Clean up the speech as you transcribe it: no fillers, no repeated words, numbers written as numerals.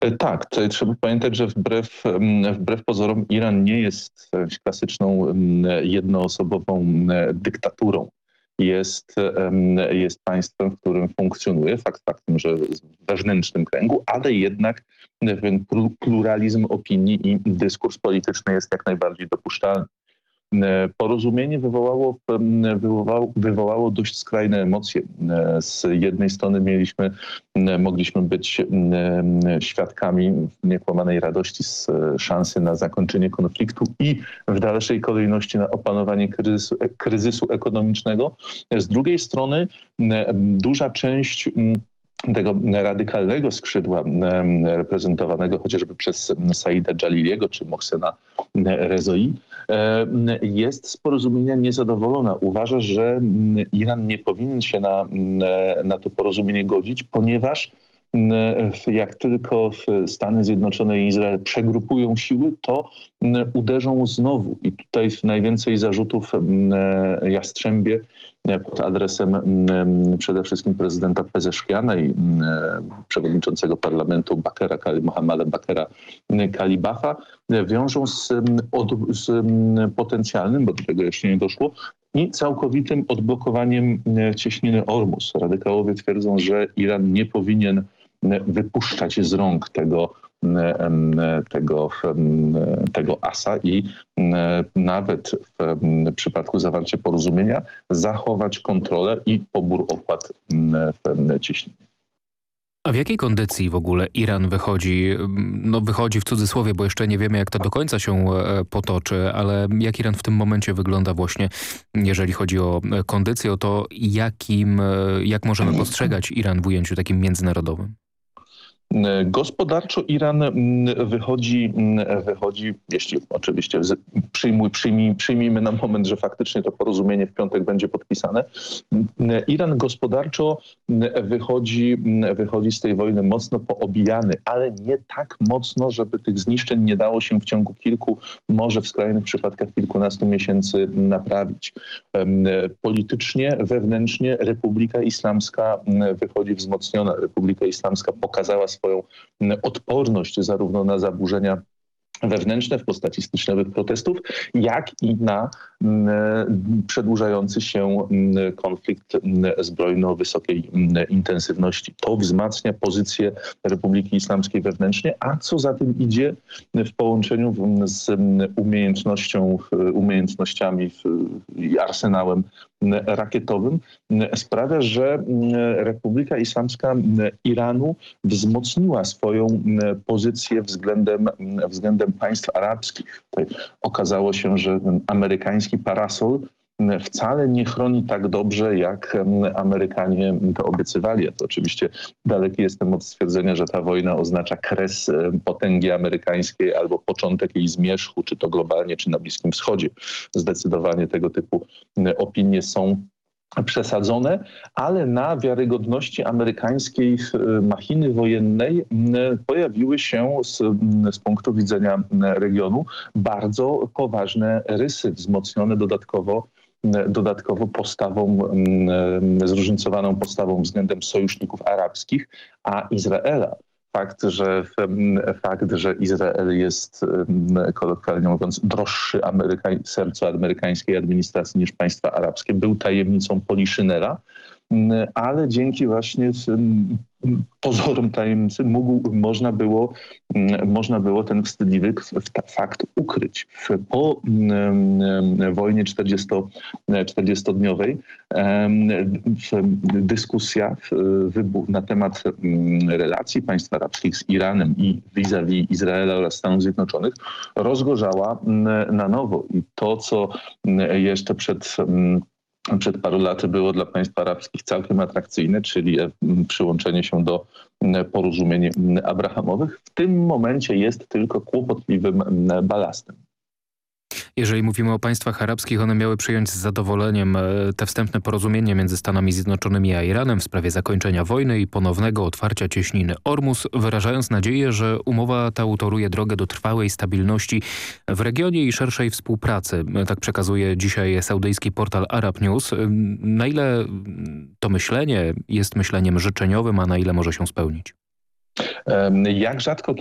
Tak, tutaj trzeba pamiętać, że wbrew pozorom Iran nie jest klasyczną jednoosobową dyktaturą. Jest państwem, w którym funkcjonuje fakt faktem, że w wewnętrznym kręgu, ale jednak pewien pluralizm opinii i dyskurs polityczny jest jak najbardziej dopuszczalny. Porozumienie wywołało dość skrajne emocje. Z jednej strony mogliśmy być świadkami niekłamanej radości z szansy na zakończenie konfliktu i w dalszej kolejności na opanowanie kryzysu ekonomicznego. Z drugiej strony duża część tego radykalnego skrzydła reprezentowanego chociażby przez Saida Jaliliego czy Mohsena Rezoi jest z porozumienia niezadowolona. Uważa, że Iran nie powinien się na to porozumienie godzić, ponieważ jak tylko Stany Zjednoczone i Izrael przegrupują siły, to uderzą znowu. I tutaj najwięcej zarzutów jastrzębie pod adresem przede wszystkim prezydenta Pezeszkiana i przewodniczącego parlamentu Mohammada Bakera Kalibafa wiążą z potencjalnym, bo do tego jeszcze nie doszło, i całkowitym odblokowaniem cieśniny Ormus. Radykałowie twierdzą, że Iran nie powinien wypuszczać z rąk tego asa i nawet w przypadku zawarcia porozumienia zachować kontrolę i pobór opłat w cieśninie. A w jakiej kondycji w ogóle Iran wychodzi? No wychodzi w cudzysłowie, bo jeszcze nie wiemy, jak to do końca się potoczy, ale jak Iran w tym momencie wygląda właśnie, jeżeli chodzi o kondycję, o to jak możemy postrzegać Iran w ujęciu takim międzynarodowym? Gospodarczo Iran wychodzi, jeśli oczywiście przyjmijmy na moment, że faktycznie to porozumienie w piątek będzie podpisane. Iran gospodarczo wychodzi z tej wojny mocno poobijany, ale nie tak mocno, żeby tych zniszczeń nie dało się w ciągu kilku, może w skrajnych przypadkach kilkunastu miesięcy naprawić. Politycznie, wewnętrznie Republika Islamska wychodzi wzmocniona. Republika Islamska pokazała swoją odporność zarówno na zaburzenia wewnętrzne w postaci styczniowych protestów, jak i na przedłużający się konflikt zbrojny o wysokiej intensywności. To wzmacnia pozycję Republiki Islamskiej wewnętrznie, a co za tym idzie w połączeniu z umiejętnościami i arsenałem rakietowym sprawia, że Republika Islamska Iranu wzmocniła swoją pozycję względem państw arabskich. Tutaj okazało się, że ten amerykański parasol wcale nie chroni tak dobrze, jak Amerykanie to obiecywali. Ja to oczywiście daleki jestem od stwierdzenia, że ta wojna oznacza kres potęgi amerykańskiej albo początek jej zmierzchu, czy to globalnie, czy na Bliskim Wschodzie. Zdecydowanie tego typu opinie są przesadzone, ale na wiarygodności amerykańskiej machiny wojennej pojawiły się z punktu widzenia regionu bardzo poważne rysy, wzmocnione dodatkowo zróżnicowaną postawą względem sojuszników arabskich, a Izraela. Fakt, że Izrael jest, kolokwialnie mówiąc, droższy sercu amerykańskiej administracji niż państwa arabskie, był tajemnicą Poliszynela, ale dzięki właśnie pozorom tajemnicy można było ten wstydliwy fakt ukryć. Po wojnie 40-dniowej dyskusja na temat relacji państw arabskich z Iranem i vis-a-vis Izraela oraz Stanów Zjednoczonych rozgorzała na nowo. I to, co jeszcze przed paru laty było dla państw arabskich całkiem atrakcyjne, czyli przyłączenie się do porozumień abrahamowych, w tym momencie jest tylko kłopotliwym balastem. Jeżeli mówimy o państwach arabskich, one miały przyjąć z zadowoleniem te wstępne porozumienie między Stanami Zjednoczonymi a Iranem w sprawie zakończenia wojny i ponownego otwarcia cieśniny Ormus, wyrażając nadzieję, że umowa ta utoruje drogę do trwałej stabilności w regionie i szerszej współpracy. Tak przekazuje dzisiaj saudyjski portal Arab News. Na ile to myślenie jest myśleniem życzeniowym, a na ile może się spełnić? Jak rzadko